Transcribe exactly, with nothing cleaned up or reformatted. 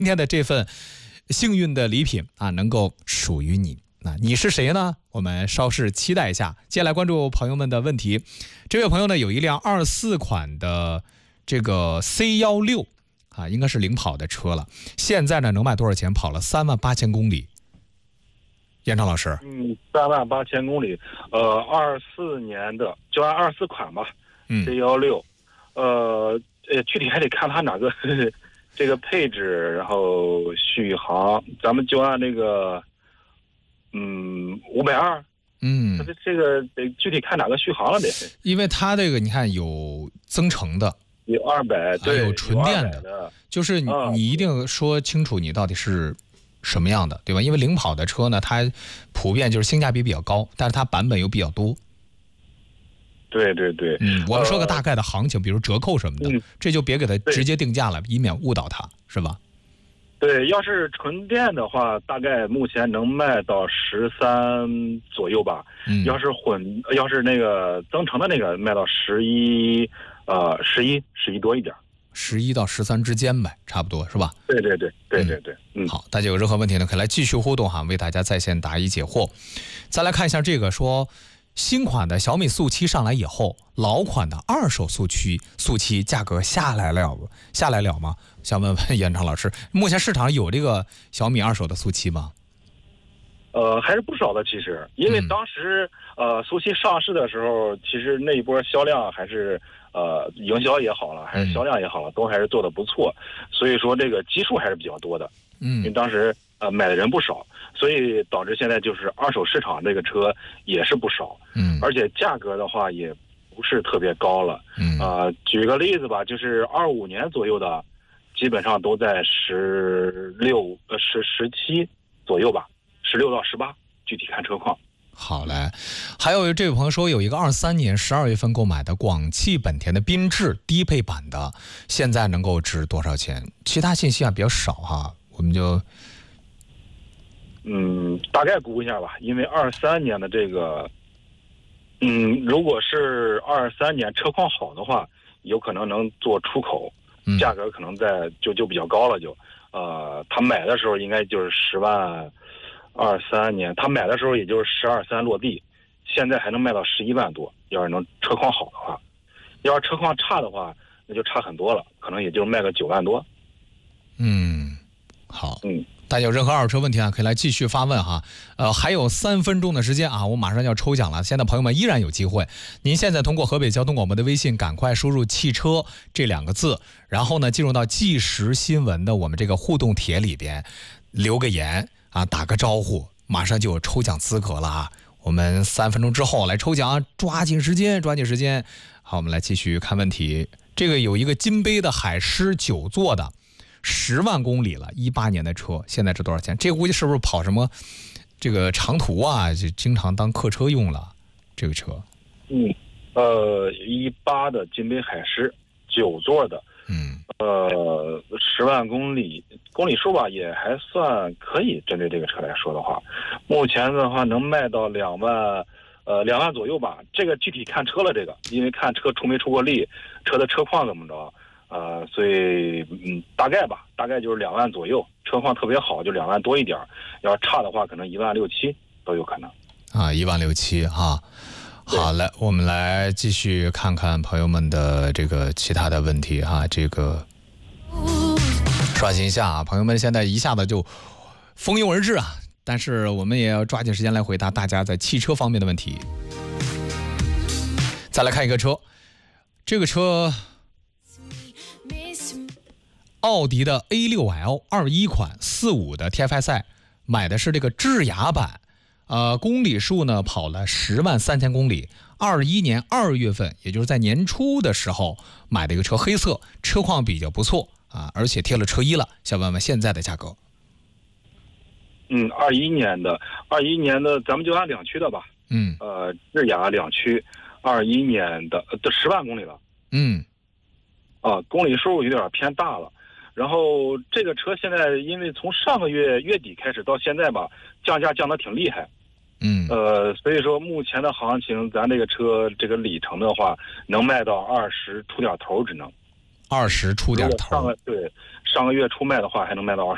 今天的这份幸运的礼品啊，能够属于你。那你是谁呢？我们稍事期待一下。接下来关注朋友们的问题。这位朋友呢，有一辆二四款的这个 C 一六啊，应该是领跑的车了。现在呢，能卖多少钱？跑了三万八千公里。严昌老师， 嗯，三万八千公里，呃，二四年的，就按二四款吧。 嗯 C 一六，呃，呃，具体还得看它哪个呵呵这个配置，然后续航，咱们就按那个。嗯，五百二， 嗯， 这这个得具体看哪个续航了得， 因为它这个你看有增程的， 有二百，对， 有纯电的， 的，就是你、 嗯、 你一定说清楚你到底是什么样的，对吧？因为领跑的车呢，它普遍就是性价比比较高，但是它版本又比较多。 对对对， 嗯，我们说个大概的行情，呃、比如折扣什么的， 嗯、 这就别给它直接定价了，以免误导它，是吧？ 对，要是纯电的话，大概目前能卖到十三左右吧。 嗯， 要是混，要是那个增程的那个，卖到十一，呃，十一，十一多一点， 十一到十三之间呗，差不多是吧？ 对对对对对对。嗯， 嗯好，大家有任何问题呢，可以来继续互动哈，为大家在线答疑解惑。再来看一下这个说。新款的小米速七上来以后，老款的二手速七速七价格下来了下来了吗？想问问严昌老师，目前市场上有这个小米二手的速七吗？ 呃，还是不少的，其实，因为当时、嗯、呃速七上市的时候，其实那一波销量还是呃营销也好了，还是销量也好了，嗯、都还是做的不错，所以说这个基数还是比较多的。 嗯， 因为当时呃买的人不少，所以导致现在就是二手市场这个车也是不少。 嗯， 而且价格的话也不是特别高了。 嗯， 呃，举个例子吧，就是二五年左右的，基本上都在十六呃十十七左右吧。十六到十八，具体看车况。 好嘞，还有这位朋友说，有一个二三年十二月份购买的广汽本田的缤智低配版的，现在能够值多少钱？其他信息啊比较少哈，我们就嗯大概估一下吧，因为二三年的这个，嗯，如果是二三年车况好的话，有可能能做出口，价格可能在就就比较高了就，呃，他买的时候应该就是十万。二三年他买的时候也就是十二三落地，现在还能卖到十一万多。要是能车况好的话，要是车况差的话，那就差很多了，可能也就卖个九万多。 嗯，好， 嗯， 大家有任何二手车问题啊，可以来继续发问哈。呃，还有三分钟的时间啊，我马上要抽奖了。现在朋友们依然有机会，您现在通过河北交通广播的微信，赶快输入“汽车”这两个字，然后呢进入到即时新闻的我们这个互动帖里边，留个言。啊，打个招呼，马上就有抽奖资格了啊！我们三分钟之后来抽奖，抓紧时间，抓紧时间。好，我们来继续看问题。这个有一个金杯的海狮九座的，十万公里了，一八年的车，现在值多少钱？这个估计是不是跑什么这个长途啊？就经常当客车用了，这个车。 嗯，呃，一八的金杯海狮九座的。 嗯， 呃，十万公里公里数吧，也还算可以。针对这个车来说的话，目前的话能卖到两万，呃，两万左右吧。这个具体看车了，这个因为看车出没出过力，车的车况怎么着，呃，所以嗯，大概吧，大概就是两万左右。车况特别好就两万多一点，要是差的话，可能一万六七都有可能。 啊，一万六七哈。好嘞，我们来继续看看朋友们的这个其他的问题哈。这个刷新一下啊，朋友们现在一下子就蜂拥而至啊，但是我们也要抓紧时间来回答大家在汽车方面的问题。再来看一个车，这个车奥迪的 A 六 L 二一款四五的 T F S I， 买的是这个智雅版。呃，公里数呢跑了十万三千公里，二一年二月份，也就是在年初的时候买的一个车，黑色，车况比较不错啊，而且贴了车衣了。想问问现在的价格？ 嗯，二一年的，二一年的，咱们就按两驱的吧。 嗯， 呃，智雅两驱，二一年的，这十万公里了。 嗯， 啊，公里数有点偏大了。然后这个车现在因为从上个月月底开始到现在吧，降价降得挺厉害。 嗯， 呃，所以说目前的行情，咱这个车这个里程的话，能卖到二十出点头，只能二十出点头。 上个对上个月初卖的话，还能卖到二十。